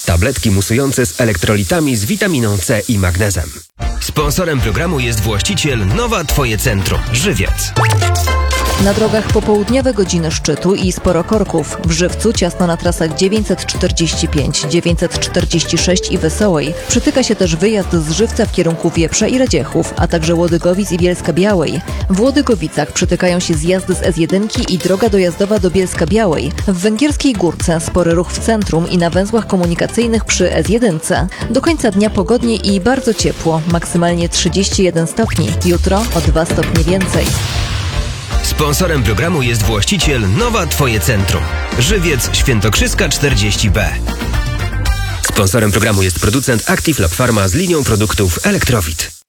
Tabletki musujące z elektrolitami z witaminą C i magnezem. Sponsorem programu jest właściciel Nowa Twoje Centrum, Żywiec. Na drogach popołudniowe godziny szczytu i sporo korków. W Żywcu ciasno na trasach 945, 946 i Wesołej. Przytyka się też wyjazd z Żywca w kierunku Wieprza i Radziechów, a także Łodygowic i Bielska-Białej. W Łodygowicach przytykają się zjazdy z S1 i droga dojazdowa do Bielska-Białej. W Węgierskiej Górce spory ruch w centrum i na węzłach komunikacyjnych przy S1. Do końca dnia pogodnie i bardzo ciepło, maksymalnie 31 stopni. Jutro o 2 stopnie więcej. Sponsorem programu jest właściciel Nowa Twoje Centrum, Żywiec, Świętokrzyska 40B. Sponsorem programu jest producent Active Lab Pharma z linią produktów Elektrowit.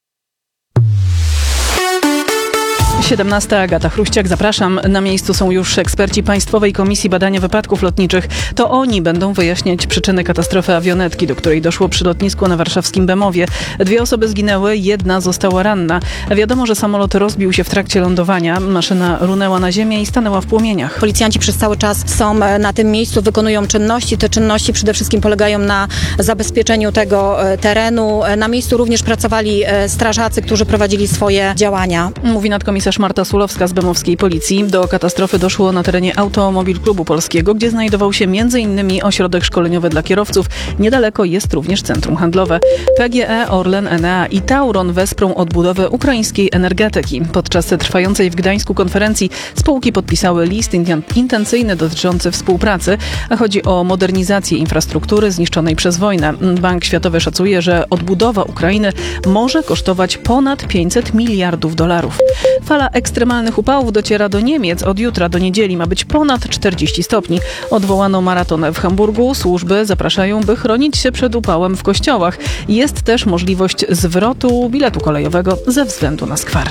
17. Agata Chruściak, zapraszam. Na miejscu są już eksperci Państwowej Komisji Badania Wypadków Lotniczych. To oni będą wyjaśniać przyczyny katastrofy awionetki, do której doszło przy lotnisku na warszawskim Bemowie. 2 osoby zginęły, 1 została ranna. Wiadomo, że samolot rozbił się w trakcie lądowania. Maszyna runęła na ziemię i stanęła w płomieniach. Policjanci przez cały czas są na tym miejscu, wykonują czynności. Te czynności przede wszystkim polegają na zabezpieczeniu tego terenu. Na miejscu również pracowali strażacy, którzy prowadzili swoje działania. Mówi nadkomisarz Marta Sulowska z bemowskiej policji. Do katastrofy doszło na terenie Automobil Klubu Polskiego, gdzie znajdował się m.in. ośrodek szkoleniowy dla kierowców. Niedaleko jest również centrum handlowe. PGE, Orlen, Enea i Tauron wesprą odbudowę ukraińskiej energetyki. Podczas trwającej w Gdańsku konferencji spółki podpisały list intencyjny dotyczący współpracy, a chodzi o modernizację infrastruktury zniszczonej przez wojnę. Bank Światowy szacuje, że odbudowa Ukrainy może kosztować ponad $500 miliardów. Fala ekstremalnych upałów dociera do Niemiec. Od jutra do niedzieli ma być ponad 40 stopni. Odwołano maraton w Hamburgu. Służby zapraszają, by chronić się przed upałem w kościołach. Jest też możliwość zwrotu biletu kolejowego ze względu na skwar.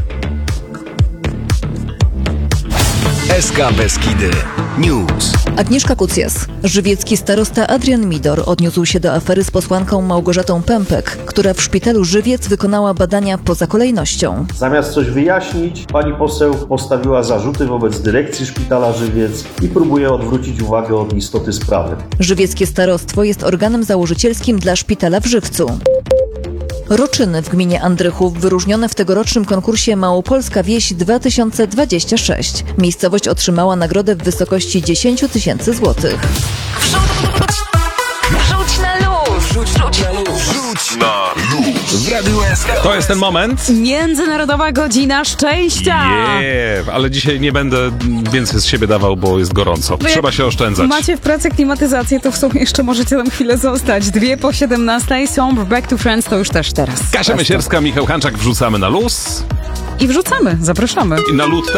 SK Beskidy News. Agnieszka Kucjas. Żywiecki starosta Adrian Midor odniósł się do afery z posłanką Małgorzatą Pępek, która w szpitalu Żywiec wykonała badania poza kolejnością. Zamiast coś wyjaśnić, pani poseł postawiła zarzuty wobec dyrekcji szpitala Żywiec i próbuje odwrócić uwagę od istoty sprawy. Żywieckie starostwo jest organem założycielskim dla szpitala w Żywcu. Roczyny w gminie Andrychów wyróżnione w tegorocznym konkursie Małopolska Wieś 2026. Miejscowość otrzymała nagrodę w wysokości 10 000 złotych. Wrzuć na luz! Wrzuć na luz! Wrzuć na luz! W Radiu SK. To jest ten moment. Międzynarodowa Godzina Szczęścia! Ale dzisiaj nie będę więcej z siebie dawał, bo jest gorąco. Trzeba się oszczędzać. Macie w pracy klimatyzację, to w sumie jeszcze możecie tam chwilę zostać. 2:17 są Back to Friends, to już też teraz. Kasia Mysierska, Michał Hanczak, wrzucamy na luz. I wrzucamy, zapraszamy. I na lód